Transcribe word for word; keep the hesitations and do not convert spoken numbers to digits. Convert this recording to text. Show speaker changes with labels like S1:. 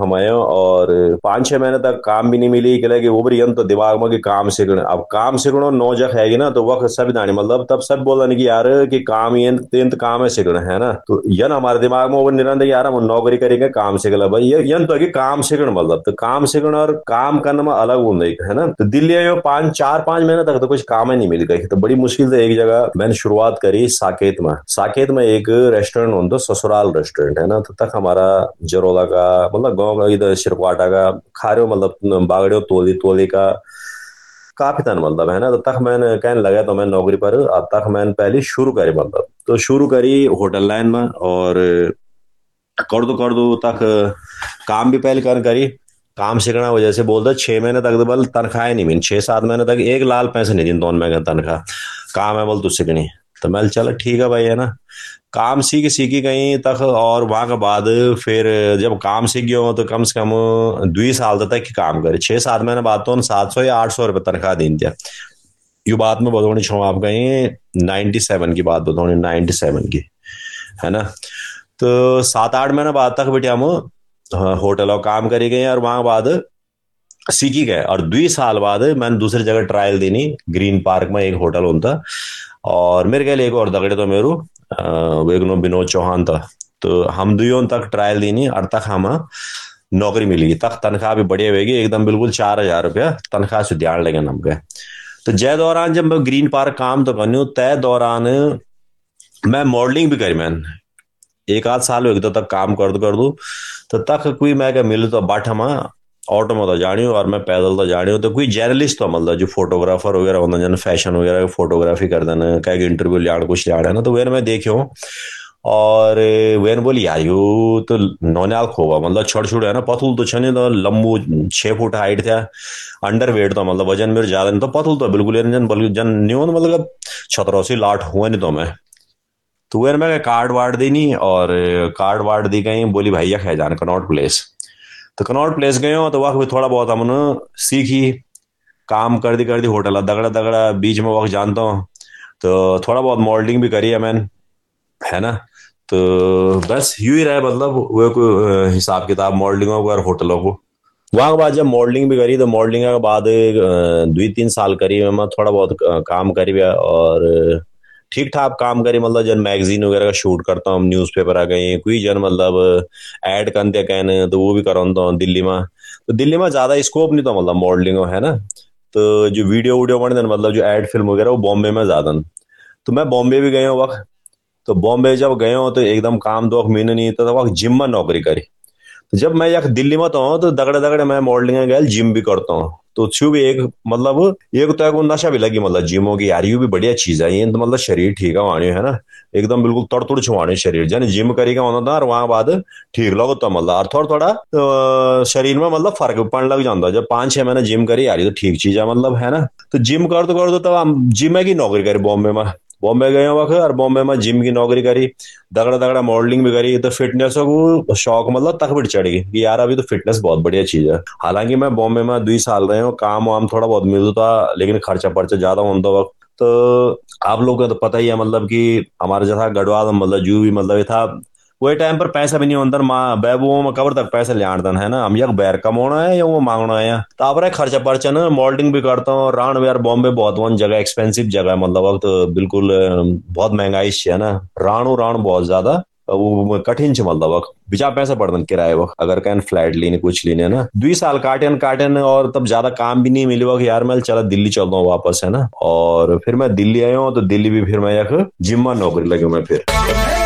S1: हम आए और पाँच छह महीने तक काम भी नहीं मिली कि लगे वो भी यन तो दिमाग में कि काम सीखण अब काम सीखणो नौजक है ना तो वक्त सब दानी मतलब तब सब बोलन कि यार कि काम ये तेंत काम है सीखना है ना तो यन हमारे दिमाग में वो निरंतर यार हम नौकरी करेंगे काम सीखला भाई ये यन तो कि काम सीखण मतलब तो काम सीखण और काम करने में अलग होता है ना तो दिल्ली में पांच चार पांच महीने तक तो कुछ काम ही नहीं मिल गई तो बड़ी मुश्किल से एक जगह मैंने शुरुआत करी साकेत में साकेत में एक रेस्टोरेंट होता ससुराल रेस्टोरेंट है ना तो तक हमारा जरोला का मतलब गाँव का इधर शिरकवाटा का खारे मतलब बागड़ियों तोली तोली का काफी तन मतलब है ना तो तक मैंने कहने लगा तो मैं नौकरी पर अब तक मैंने पहले शुरू करी मतलब तो शुरू करी होटल लाइन में और कर दो कर दो तक काम भी पहले कर करी काम सीखना वजह से बोलते छह महीने तक तो बल तनख्वाह नहीं मिली छह सात महीने तक एक लाल पैसे नहीं दी दोनों में तनख्वाह काम है बोल तू सीखनी तो मैं चल ठीक है भाई है ना काम सीख सीखी गई तक और वहां के बाद फिर जब काम सीख गयो तो कम से कम दुई साल तक ही काम करे छह सात महीने बाद तो सात सौ या आठ सौ रुपये तनख्वाह दी थी ये बात में बतानी छो आप गई नाइन्टी सेवन की बात बताऊँ नाइन्टी सेवन की है ना तो सात आठ महीने बाद तक बेटे हम होटल और काम करी गए और वहां बाद सीखी गए और दुई साल बाद मैंने दूसरी जगह ट्रायल देनी ग्रीन पार्क में एक होटल होता और मेरे ख्याल एक और दगड़े तो मेरू एक नो विनोद चौहान था तो हम दुइयों तक ट्रायल देनी और तक हम नौकरी मिली तक तनख्वाह भी बढ़िया होगी एकदम बिल्कुल चार हजार रुपया तनख्वाह से ध्यान लगे हम गए तो जय दौरान जब मैं ग्रीन पार्क काम तो करनी तय दौरान मैं मॉडलिंग भी करी मैंने एक आध साल हो गए तो तक काम कर दो कर दू तो तक कोई मैं क्या मिल तो बाट हम ऑटो में तो जानी हूँ और मैं पैदल तो जानी हूँ तो कोई जर्नलिस्ट तो मतलब जो फोटोग्राफर वगैरह होता जन फैशन वगैरह फोटोग्राफी कर देना कहीं इंटरव्यू लिया कुछ लिया है ना तो वे मैं देखियो और वे बोली यार यू तो नौनियाल खोवा मतलब छोट छोट है ना पतुल तो छने तो लंबू छह फुट हाइट था अंडर वेट तो मतलब वजन मेरे ज्यादा नहीं तो पतुल तो बिल्कुल जन बल्कि जन न्यू मतलब छतरौसी लाट हुआ नहीं तो मैं तो वे मैं कार्ड वार्ड दी नहीं और कार्ड वार्ड दी गई बोली भैया खे जाने कनॉट प्लेस तो कनॉट प्लेस गए हो तो वक्त भी थोड़ा बहुत हमने सीखी काम कर दी कर दी होटल दगड़ा दगड़ा बीच में वक्त जानता हूँ तो थोड़ा बहुत मॉडलिंग भी करी है मैंने है ना तो बस यूं ही रहे मतलब वो कोई हिसाब किताब मॉडलिंग और होटलों को वहां के बाद जब मॉडलिंग भी करी तो मॉडलिंग के बाद दो तीन साल करी मैं थोड़ा बहुत काम करी और ठीक ठाक काम करी मतलब जन मैगजीन वगैरह का शूट करता हूँ न्यूज़पेपर आ गए कोई जन मतलब ऐड करते कहने तो वो भी कराता हूँ दिल्ली में तो दिल्ली में ज्यादा स्कोप नहीं तो मतलब मॉडलिंग है ना तो जो वीडियो वीडियो बनते मतलब जो एड फिल्म वगैरह वो बॉम्बे में ज्यादा तो मैं बॉम्बे भी गया हूँ वक्त तो बॉम्बे जब गए हो तो एकदम काम दो महीने नहीं था तो वक्त जिम में नौकरी करी तो जब मैं यहाँ दिल्ली में तो हूँ तो दगड़े दगड़े मैं मॉडलिंग गया जिम भी करता हूँ तो छू भी एक मतलब एक तो एक नशा भी लगी मतलब जिमो की यार यू भी बढ़िया चीज है ये तो मतलब शरीर ठीक है वाणी है ना एकदम बिल्कुल तड़तुड़ छुवाने शरीर जन जिम करेगा होना था और वहां बाद ठीक लगो तो मतलब और थोड़ा थोड़ा तो शरीर में मतलब फर्क पड़ने लग जाता जब पांच छह महीने जिम करी यार ये तो ठीक चीज है मतलब है ना तो जिम कर दो कर दो तब हम जिम की नौकरी करी बॉम्बे में बॉम्बे गए वक्त और बॉम्बे में जिम की नौकरी करी दगड़ा दगड़ा मॉडलिंग भी करी तो फिटनेस को शौक मतलब तक भी चढ़ गई कि यार अभी तो फिटनेस बहुत बढ़िया चीज है हालांकि मैं बॉम्बे में दो साल रहे हूँ काम वाम थोड़ा बहुत मिलता था लेकिन खर्चा पर्चा ज्यादा होता वक्त तो आप लोगों को तो पता ही है मतलब कि हमारे जैसा गढ़वाल मतलब जू भी मतलब ये था वही टाइम पर पैसा भी नहीं होता माँ बैबुओं में कबर तक पैसे ले आना है ना हम यक बैर कमाना है या वो मांगना है तो आप खर्चा पर्चा ना मॉडलिंग भी करता हूँ रान यार बॉम्बे बहुत वन जगह एक्सपेंसिव जगह है मतलब वक्त बिल्कुल बहुत महंगाई है ना राणु राण बहुत ज्यादा वो कठिन से मतलब वक्त बिचा पैसा पड़ता किराए वक्त अगर कहीं फ्लैट लेने कुछ लेने ना दो साल काटन काटन और तब ज्यादा काम भी नहीं मिले वक्त यार मैं चला दिल्ली चलता हूँ वापस है ना और फिर मैं दिल्ली आया हूँ तो दिल्ली भी फिर मैं एक जिम में नौकरी लगी मैं फिर